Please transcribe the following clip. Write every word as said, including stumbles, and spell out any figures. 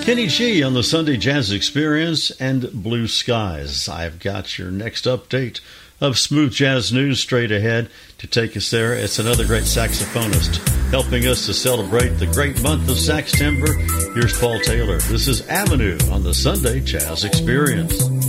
Kenny G on the Sunday Jazz Experience and Blue Skies. I've got your next update of smooth jazz news straight ahead to take us there. It's another great saxophonist helping us to celebrate the great month of Saxtember. Here's Paul Taylor. This is Avenue on the Sunday Jazz Experience.